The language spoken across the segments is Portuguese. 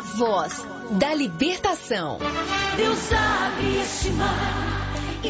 voz da libertação. Deus sabe estimar.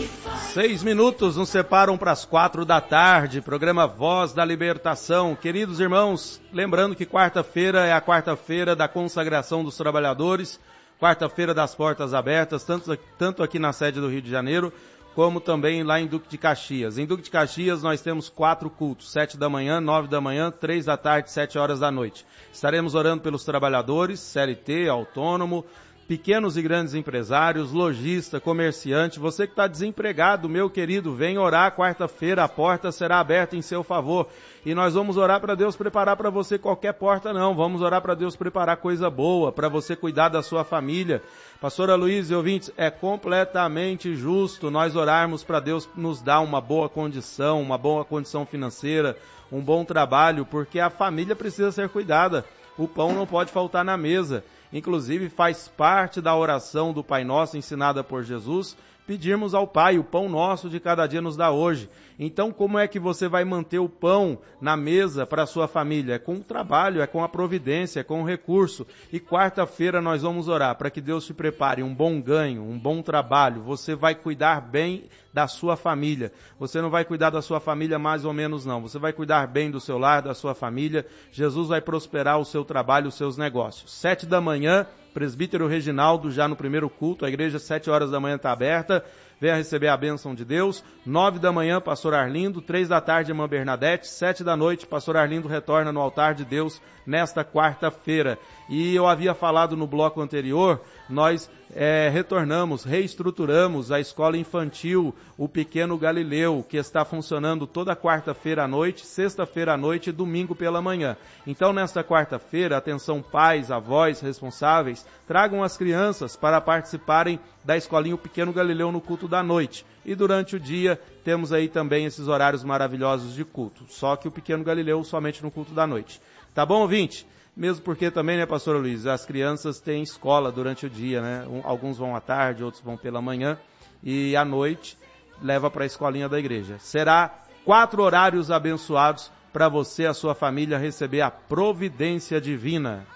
6 minutos nos separam para as 4 da tarde, programa Voz da Libertação. Queridos irmãos, lembrando que quarta-feira é a quarta-feira da consagração dos trabalhadores, quarta-feira das portas abertas, tanto aqui na sede do Rio de Janeiro, como também lá em Duque de Caxias. Em Duque de Caxias nós temos 4 cultos, 7 da manhã, 9 da manhã, 3 da tarde, 7 horas da noite. Estaremos orando pelos trabalhadores, CLT, autônomo, pequenos e grandes empresários, lojista, comerciante, você que está desempregado, meu querido, vem orar quarta-feira, a porta será aberta em seu favor. E nós vamos orar para Deus preparar para você qualquer porta não, vamos orar para Deus preparar coisa boa, para você cuidar da sua família. Pastora Luiz e ouvintes, é completamente justo nós orarmos para Deus nos dar uma boa condição financeira, um bom trabalho, porque a família precisa ser cuidada, o pão não pode faltar na mesa. Inclusive faz parte da oração do Pai Nosso ensinada por Jesus, pedirmos ao Pai, o pão nosso de cada dia nos dá hoje. Então como é que você vai manter o pão na mesa para a sua família? É com o trabalho, é com a providência, é com o recurso. E quarta-feira nós vamos orar para que Deus te prepare um bom ganho, um bom trabalho. Você vai cuidar bem da sua família. Você não vai cuidar da sua família mais ou menos não. Você vai cuidar bem do seu lar, da sua família. Jesus vai prosperar o seu trabalho, os seus negócios. 7 da manhã, presbítero Reginaldo, já no primeiro culto, a igreja 7 horas da manhã está aberta, venha receber a bênção de Deus. 9 da manhã, pastor Arlindo, 3 da tarde, irmã Bernadette, 7 da noite, pastor Arlindo retorna no altar de Deus nesta quarta-feira. E eu havia falado no bloco anterior, nós reestruturamos a escola infantil, o Pequeno Galileu, que está funcionando toda quarta-feira à noite, sexta-feira à noite e domingo pela manhã. Então, nesta quarta-feira, atenção pais, avós, responsáveis, tragam as crianças para participarem da escolinha o Pequeno Galileu no culto da noite. E durante o dia, temos aí também esses horários maravilhosos de culto. Só que o Pequeno Galileu somente no culto da noite. Tá bom, ouvinte? Mesmo porque também, né, pastor Luiz, as crianças têm escola durante o dia, né? Alguns vão à tarde, outros vão pela manhã. E à noite, leva para a escolinha da igreja. Será 4 horários abençoados para você e a sua família receber a providência divina.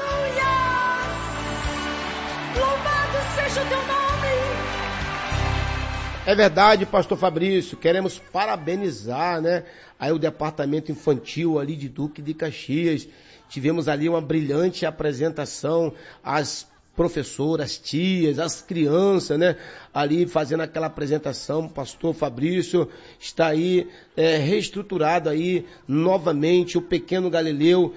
É verdade, pastor Fabrício, queremos parabenizar, né, aí o departamento infantil ali de Duque de Caxias. Tivemos ali uma brilhante apresentação, as professoras, tias, as crianças, né, ali fazendo aquela apresentação. Pastor Fabrício está aí reestruturado aí novamente o Pequeno Galileu,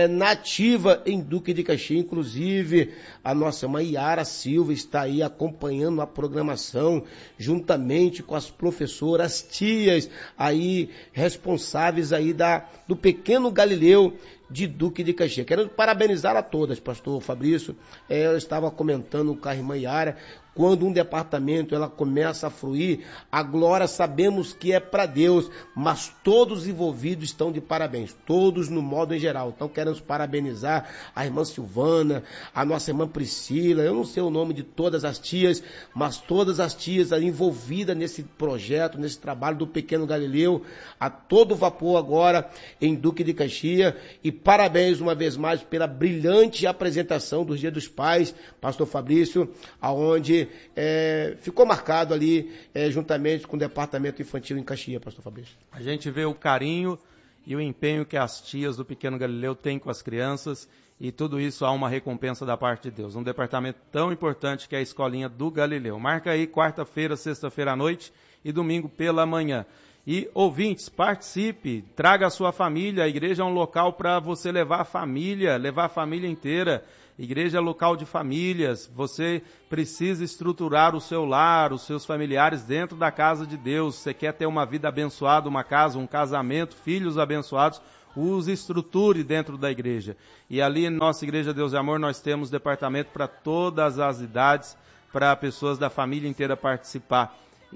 nativa em Duque de Caxias. Inclusive a nossa irmã Yara Silva está aí acompanhando a programação juntamente com as professoras, tias aí responsáveis aí do Pequeno Galileu de Duque de Caxias. Quero parabenizar a todas, pastor Fabrício. Eu estava comentando com a irmã Yara, quando um departamento ela começa a fluir, a glória sabemos que é para Deus, mas todos os envolvidos estão de parabéns, todos no modo em geral. Então queremos parabenizar a irmã Silvana, a nossa irmã Priscila, eu não sei o nome de todas as tias, mas todas as tias envolvidas nesse projeto, nesse trabalho do Pequeno Galileu, a todo vapor agora em Duque de Caxias. E parabéns uma vez mais pela brilhante apresentação dos Dia dos Pais, pastor Fabrício, aonde ficou marcado ali juntamente com o departamento infantil em Caxias, pastor Fabrício. A gente vê o carinho e o empenho que as tias do Pequeno Galileu têm com as crianças, e tudo isso há uma recompensa da parte de Deus. Um departamento tão importante que é a escolinha do Galileu. Marca aí quarta-feira, sexta-feira à noite e domingo pela manhã. E ouvintes, participe, traga a sua família. A igreja é um local para você levar a família inteira. Igreja é local de famílias. Você precisa estruturar o seu lar, os seus familiares dentro da casa de Deus. Você quer ter uma vida abençoada, uma casa, um casamento, filhos abençoados, os estruture dentro da igreja. E ali em nossa Igreja Deus e Amor nós temos departamento para todas as idades, para pessoas da família inteira participar.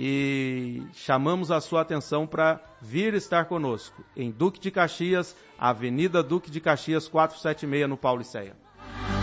E chamamos a sua atenção para vir estar conosco em Duque de Caxias, Avenida Duque de Caxias 476 no Paulicéia.